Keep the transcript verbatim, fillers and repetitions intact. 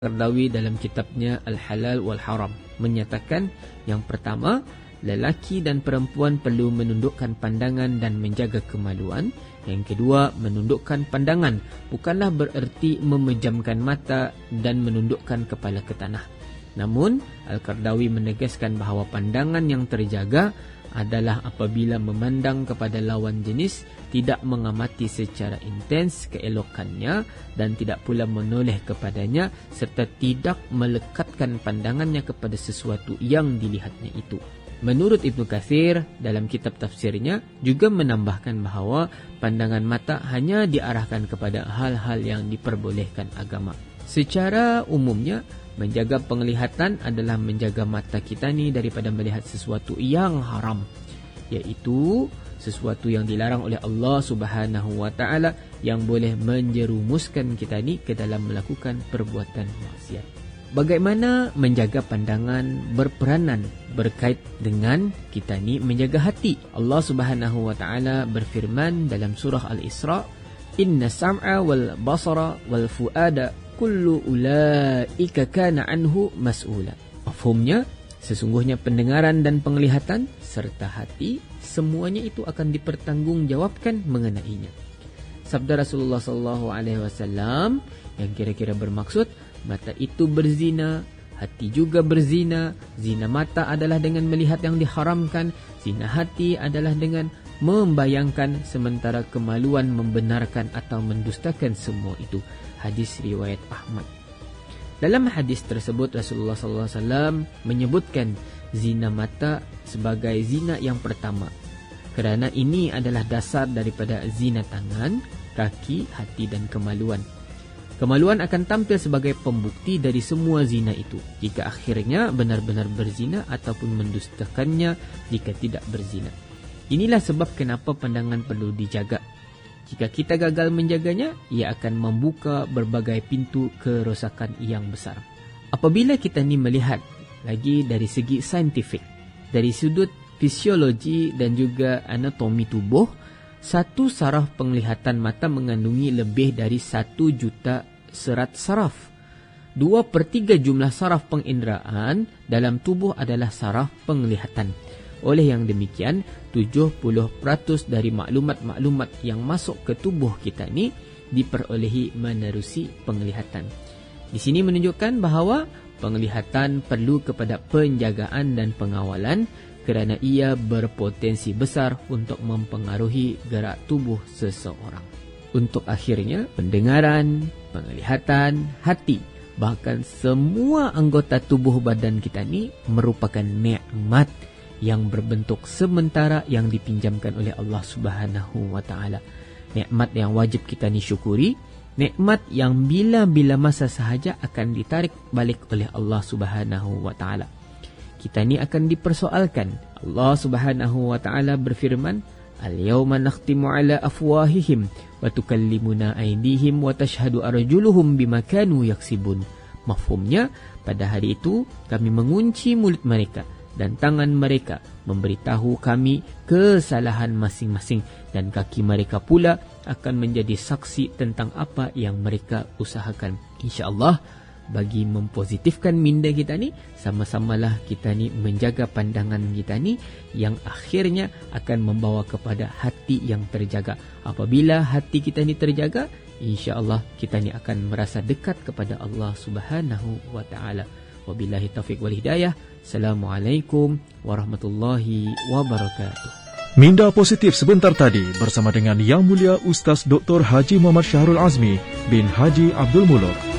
Qardawi dalam kitabnya Al-Halal wal-Haram menyatakan yang pertama, lelaki dan perempuan perlu menundukkan pandangan dan menjaga kemaluan. Yang kedua, menundukkan pandangan bukanlah bererti memejamkan mata dan menundukkan kepala ke tanah. Namun, Al-Qardawi menegaskan bahawa pandangan yang terjaga adalah apabila memandang kepada lawan jenis, tidak mengamati secara intens keelokannya dan tidak pula menoleh kepadanya serta tidak melekatkan pandangannya kepada sesuatu yang dilihatnya itu. Menurut Ibnu Katsir dalam kitab tafsirnya juga menambahkan bahawa pandangan mata hanya diarahkan kepada hal-hal yang diperbolehkan agama. Secara umumnya, menjaga penglihatan adalah menjaga mata kita ni daripada melihat sesuatu yang haram, iaitu sesuatu yang dilarang oleh Allah Subhanahu wa taala yang boleh menjerumuskan kita ni ke dalam melakukan perbuatan maksiat. Bagaimana menjaga pandangan berperanan berkait dengan kita ni menjaga hati. Allah Subhanahu wa taala berfirman dalam surah Al-Isra, "Inna sam'a wal basara wal fuada kullu ulaika kana anhu mas'ula." Mafhumnya, sesungguhnya pendengaran dan penglihatan serta hati semuanya itu akan dipertanggungjawabkan mengenainya. Sabda Rasulullah sallallahu alaihi wasallam yang kira-kira bermaksud mata itu berzina, hati juga berzina. Zina mata adalah dengan melihat yang diharamkan, zina hati adalah dengan membayangkan, sementara kemaluan membenarkan atau mendustakan semua itu. Hadis riwayat Ahmad. Dalam hadis tersebut Rasulullah sallallahu alaihi wasallam menyebutkan zina mata sebagai zina yang pertama, kerana ini adalah dasar daripada zina tangan, kaki, hati dan kemaluan. Kemaluan akan tampil sebagai pembukti dari semua zina itu jika akhirnya benar-benar berzina ataupun mendustakannya jika tidak berzina. Inilah sebab kenapa pandangan perlu dijaga. Jika kita gagal menjaganya, ia akan membuka berbagai pintu kerosakan yang besar. Apabila kita ni melihat lagi dari segi saintifik, dari sudut fisiologi dan juga anatomi tubuh, satu saraf penglihatan mata mengandungi lebih dari satu juta serat saraf. Dua per tiga jumlah saraf penginderaan dalam tubuh adalah saraf penglihatan. Oleh yang demikian, tujuh puluh peratus dari maklumat-maklumat yang masuk ke tubuh kita ni diperolehi menerusi penglihatan. Di sini menunjukkan bahawa penglihatan perlu kepada penjagaan dan pengawalan kerana ia berpotensi besar untuk mempengaruhi gerak tubuh seseorang. Untuk akhirnya, pendengaran, penglihatan, hati, bahkan semua anggota tubuh badan kita ni merupakan nikmat yang berbentuk sementara yang dipinjamkan oleh Allah Subhanahu wa taala. Nikmat yang wajib kita ni syukuri, nikmat yang bila-bila masa sahaja akan ditarik balik oleh Allah Subhanahu wa taala. Kita ni akan dipersoalkan. Allah Subhanahu wa taala berfirman, "Al-yawma nakhtimu ala afwahihim wa tukallimuna aydihim wa tashhadu arjuluhum bima kanu yaksibun." Mafhumnya, pada hari itu kami mengunci mulut mereka dan tangan mereka memberitahu kami kesalahan masing-masing, dan kaki mereka pula akan menjadi saksi tentang apa yang mereka usahakan. InsyaAllah, bagi mempositifkan minda kita ni, sama-samalah kita ni menjaga pandangan kita ni yang akhirnya akan membawa kepada hati yang terjaga. Apabila hati kita ni terjaga, insya-Allah kita ni akan merasa dekat kepada Allah Subhanahu wa taala. Wabillahi taufiq wal hidayah. Assalamualaikum warahmatullahi wabarakatuh. Minda Positif sebentar tadi bersama dengan Yang Mulia Ustaz Doktor Haji Muhammad Syahrul Azmi bin Haji Abdul Muluk